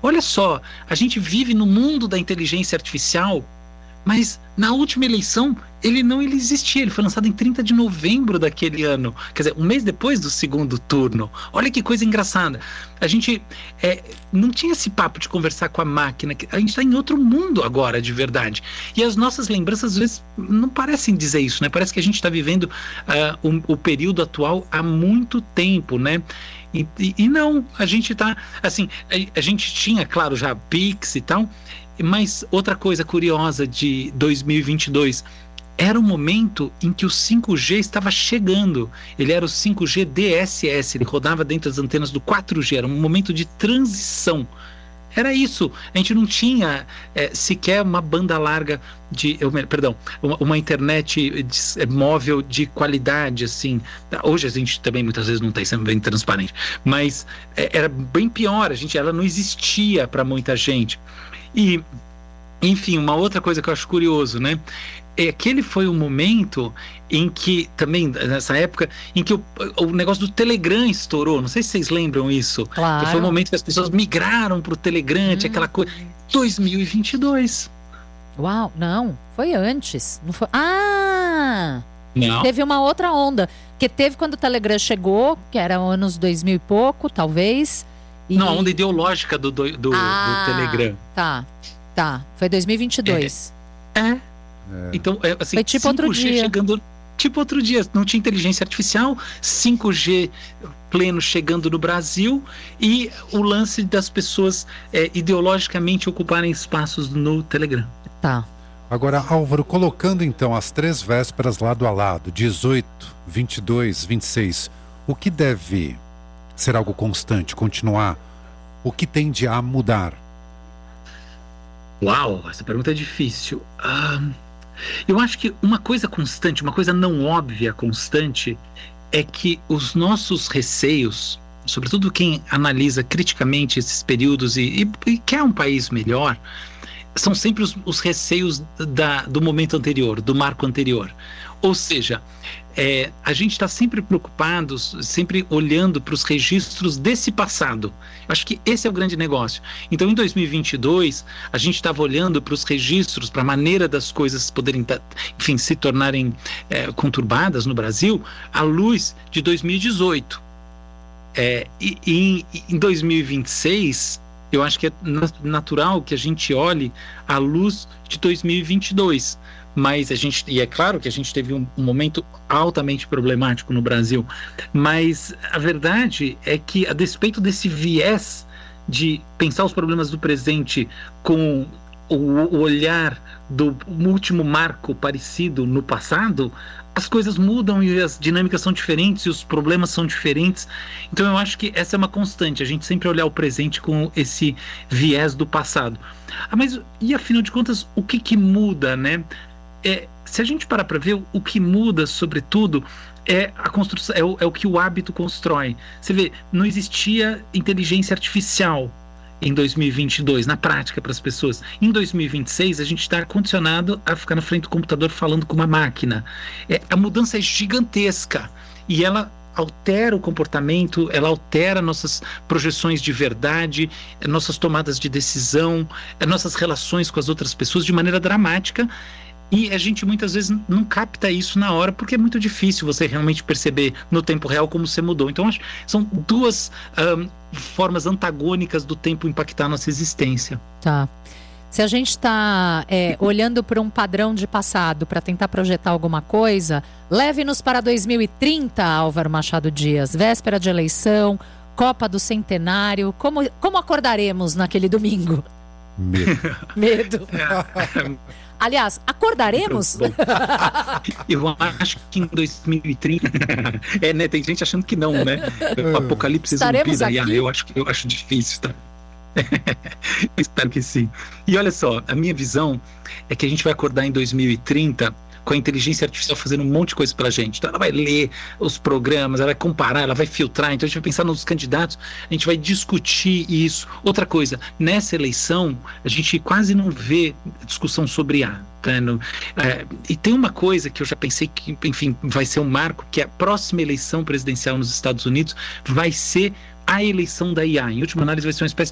olha só, a gente vive no mundo da inteligência artificial, mas na última eleição ele existia, ele foi lançado em 30 de novembro daquele ano, quer dizer, um mês depois do segundo turno. Olha que coisa engraçada, a gente não tinha esse papo de conversar com a máquina, a gente está em outro mundo agora, de verdade, e as nossas lembranças às vezes não parecem dizer isso, né? Parece que a gente está vivendo o período atual há muito tempo, né? E não, a gente está assim, a gente tinha, claro, já Pix e tal. Mas outra coisa curiosa de 2022, era o momento em que o 5G estava chegando. Ele era o 5G DSS, ele rodava dentro das antenas do 4G, era um momento de transição. Era isso, a gente não tinha sequer uma banda larga uma internet móvel de qualidade, assim. Hoje a gente também muitas vezes não tem, sempre bem transparente, mas era bem pior, ela não existia para muita gente. E, enfim, uma outra coisa que eu acho curioso, né? É que ele foi um momento em que, também nessa época, em que o negócio do Telegram estourou. Não sei se vocês lembram isso. Claro. Que foi o momento que as pessoas migraram para o Telegram, tinha aquela coisa. 2022. Uau, não, foi antes. Não foi... Não. Teve uma outra onda, que teve quando o Telegram chegou, que era anos 2000 e pouco, talvez. Não, a onda ideológica do Telegram. Tá. Foi 2022. Então, assim, foi tipo outro dia. Chegando, tipo outro dia. Não tinha inteligência artificial, 5G pleno chegando no Brasil e o lance das pessoas ideologicamente ocuparem espaços no Telegram. Tá. Agora, Álvaro, colocando então as 3 vésperas lado a lado, 18, 22, 26, o que deve ser algo constante, continuar? O que tende a mudar? Uau, essa pergunta é difícil. Eu acho que uma coisa constante, uma coisa não óbvia constante, é que os nossos receios, sobretudo quem analisa criticamente esses períodos e quer um país melhor, são sempre os receios do momento anterior, do marco anterior. Ou seja, a gente está sempre preocupado, sempre olhando para os registros desse passado. Eu acho que esse é o grande negócio. Então, em 2022, a gente estava olhando para os registros, para a maneira das coisas poderem, enfim, se tornarem conturbadas no Brasil, à luz de 2018. E em 2026, eu acho que é natural que a gente olhe à luz de 2022. Mas e é claro que a gente teve um momento altamente problemático no Brasil, mas a verdade é que, a despeito desse viés de pensar os problemas do presente com o olhar do último marco parecido no passado, as coisas mudam e as dinâmicas são diferentes e os problemas são diferentes. Então eu acho que essa é uma constante, a gente sempre olhar o presente com esse viés do passado. Mas e afinal de contas, o que muda, né? Se a gente parar para ver, o que muda, sobretudo, é a construção, é o que o hábito constrói. Você vê, não existia inteligência artificial em 2022, na prática, para as pessoas. Em 2026, a gente está condicionado a ficar na frente do computador falando com uma máquina. A mudança é gigantesca e ela altera o comportamento, ela altera nossas projeções de verdade, nossas tomadas de decisão, nossas relações com as outras pessoas de maneira dramática. E a gente muitas vezes não capta isso na hora, porque é muito difícil você realmente perceber no tempo real como você mudou. Então, acho que são duas formas antagônicas do tempo impactar a nossa existência. Tá. Se a gente está olhando para um padrão de passado para tentar projetar alguma coisa, leve-nos para 2030, Álvaro Machado Dias. Véspera de eleição, Copa do Centenário. Como acordaremos naquele domingo? Medo. Aliás, acordaremos? Eu acho que em 2030 né, tem gente achando que não, né? O apocalipse zumbi, eu acho difícil, tá? Espero que sim. E olha só, a minha visão é que a gente vai acordar em 2030 com a inteligência artificial fazendo um monte de coisa pra gente. Então ela vai ler os programas, ela vai comparar, ela vai filtrar, então a gente vai pensar nos candidatos, a gente vai discutir isso. Outra coisa, nessa eleição a gente quase não vê discussão sobre IA. E tem uma coisa que eu já pensei que, enfim, vai ser um marco, que a próxima eleição presidencial nos Estados Unidos vai ser a eleição da IA. Em última análise, vai ser uma espécie